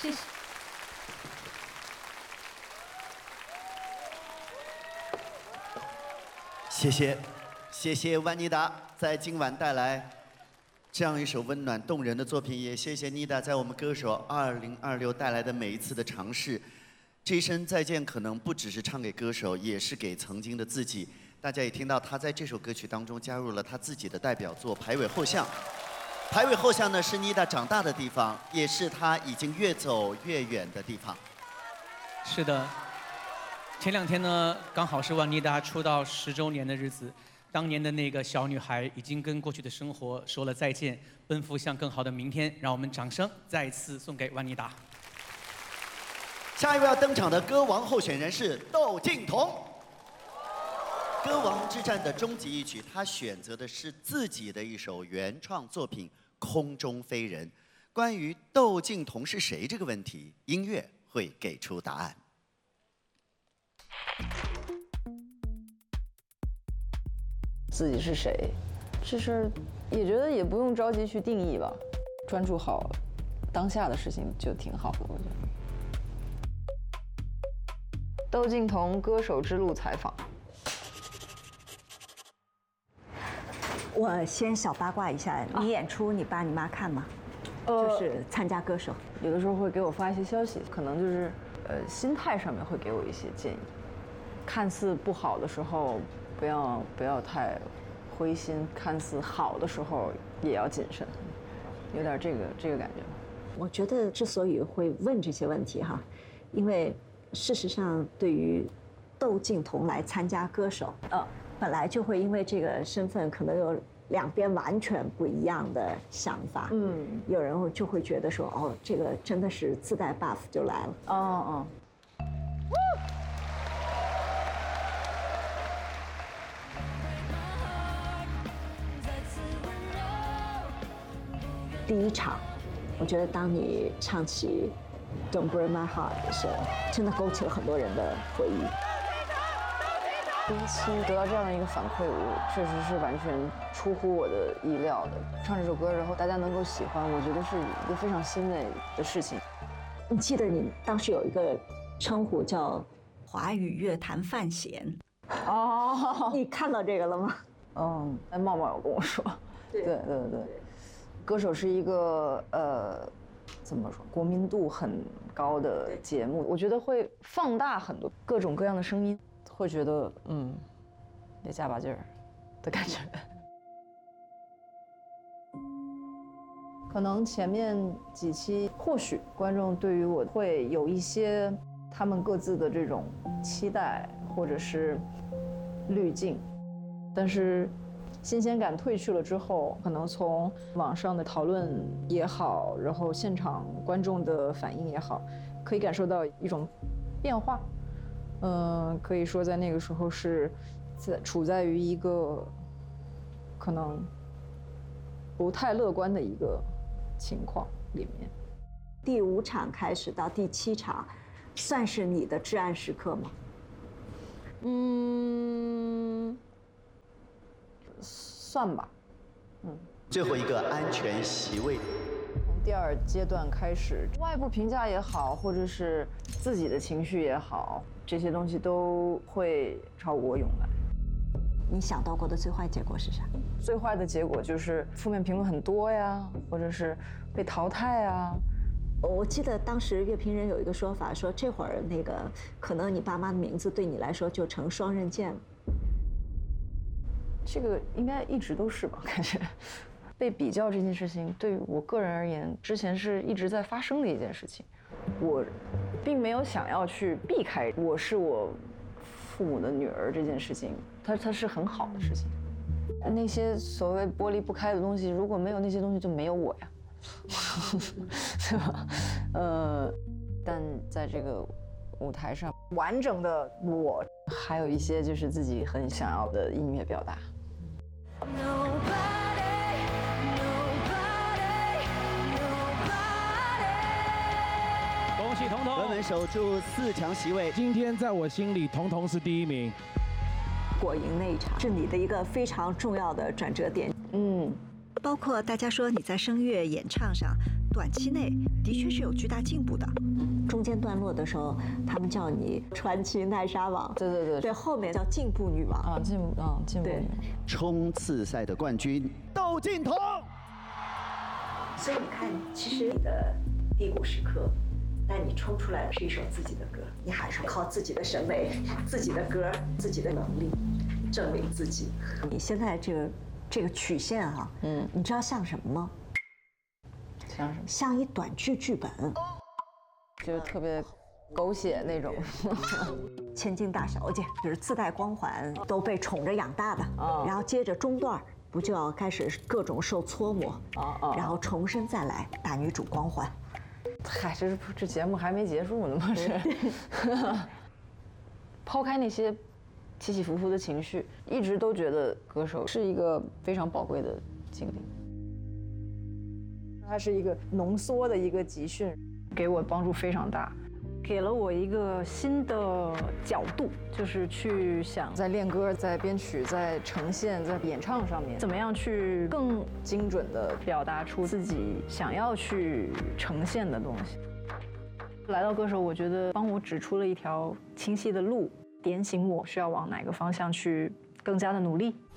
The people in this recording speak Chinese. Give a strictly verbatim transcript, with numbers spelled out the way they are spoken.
谢谢。 谢谢，谢谢万妮达在今晚带来这样一首温暖动人的作品，也谢谢妮达在我们歌手二零二六带来的每一次的尝试。这一声再见可能不只是唱给歌手，也是给曾经的自己。大家也听到他在这首歌曲当中加入了他自己的代表作《排尾后巷》。排尾后巷呢是妮达长大的地方，也是她已经越走越远的地方。 是的。 前两天呢，刚好是万妮达出道十周年的日子。当年的那个小女孩已经跟过去的生活说了再见，奔赴向更好的明天。让我们掌声再次送给万妮达。 下一位要登场的歌王候选人是窦靖童。歌王之战的终极一曲，他选择的是自己的一首原创作品《空中飞人》。关于窦靖童是谁这个问题，音乐会给出答案。 自己是谁，这事儿也觉得也不用着急去定义吧，专注好当下的事情就挺好的，我觉得。窦靖童歌手之路采访。 我先小八卦一下，你演出你爸你妈看吗？ 呃， 就是参加歌手， 有的时候会给我发一些消息，可能就是呃心态上面会给我一些建议。看似不好的时候。 不要不要太灰心，看似好的时候也要谨慎，有点这个这个感觉。 我觉得之所以会问这些问题哈，因为事实上对于窦靖童来参加歌手，呃，本来就会因为这个身份可能有两边完全不一样的想法。嗯，有人就会觉得说，哦，这个真的是自带 buff 就来了。 哦哦。 第一场，我觉得当你唱起《Don't Break My Heart》的时候，真的勾起了很多人的回忆。 第一期得到这样的一个反馈，我确实是完全出乎我的意料的。唱这首歌，然后大家能够喜欢，我觉得是一个非常欣慰的事情。 你记得你当时有一个称呼叫“华语乐坛范闲”哦，你看到这个了吗？ 嗯，那茂茂有跟我说，对对对对。 歌手是一个呃，怎么说，国民度很高的节目，我觉得会放大很多各种各样的声音，会觉得嗯，得加把劲儿的感觉。可能前面几期，或许观众对于我会有一些他们各自的这种期待或者是滤镜，但是。 新鲜感褪去了之后，可能从网上的讨论也好，然后现场观众的反应也好，可以感受到一种变化。嗯，可以说在那个时候是在处在于一个可能不太乐观的一个情况里面。 第五场开始到第七场，算是你的至暗时刻吗？ 嗯。 算吧， 嗯，最后一个安全席位。 从第二阶段开始，外部评价也好，或者是自己的情绪也好，这些东西都会朝我涌来。 你想到过的最坏结果是啥？ 最坏的结果就是负面评论很多呀，或者是被淘汰啊。 我记得当时乐评人有一个说法，说这会儿那个可能你爸妈的名字对你来说就成双刃剑了。 这个应该一直都是吧？感觉被比较这件事情，对于我个人而言，之前是一直在发生的一件事情。我并没有想要去避开我是我父母的女儿这件事情，它它是很好的事情。那些所谓剥离不开的东西，如果没有那些东西，就没有我呀，是吧？呃，但在这个舞台上，完整的我，还有一些就是自己很想要的音乐表达。 恭喜童童， 稳稳守住四强席位。 今天在我心里，童童是第一名。 果蝇那一场是你的一个非常重要的转折点。 嗯， 包括大家说你在声乐演唱上短期内的确是有巨大进步的。中间段落的时候，他们叫你传奇奈莎王， 对对对， 对，后面叫进步女王啊，进步啊，进步女王。 冲刺赛的冠军窦靖童。 所以你看，其实你的低谷时刻，但你冲出来的是一首自己的歌，你还是靠自己的审美、自己的歌、自己的能力证明自己。你现在这个这个曲线啊，嗯，你知道像什么吗？ 像什么？ 像一短剧剧本， 就是特别狗血那种。 千金大小姐就是自带光环，都被宠着养大的， 哦、 然后接着中段不就要开始各种受搓磨， 哦哦、 然后重新再来大女主光环。 嗨，这是这节目还没结束呢吗？是。抛开那些起起伏伏的情绪，一直都觉得歌手是一个非常宝贵的经历。它是一个浓缩的一个集训，给我帮助非常大，给了我一个新的角度，就是去想在练歌、在编曲、在呈现、在演唱上面，怎么样去更精准地表达出自己想要去呈现的东西。来到歌手，我觉得帮我指出了一条清晰的路，点醒我需要往哪个方向去更加的努力。